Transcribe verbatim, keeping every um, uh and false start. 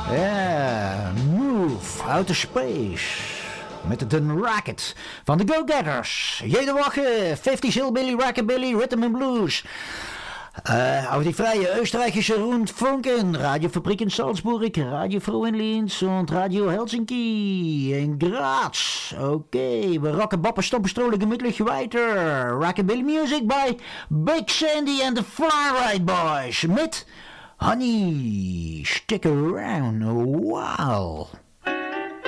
Ja, Move, Outer Space. Met de Racket van de Go-Getters. Jede Woche, vijftig Hillbilly, Rockabilly, Rhythm and Blues. Uh, auf die freie österreichische Rundfunken, Radiofabrik in Salzburg, Radio Froh in Linz und Radio Helsinki in Graz. Okay, we rocken, boppen, stompen, strolen gemütlich weiter. Rockabilly music by Big Sandy and the Fly-Ride Boys. Mit Honey, stick around a while.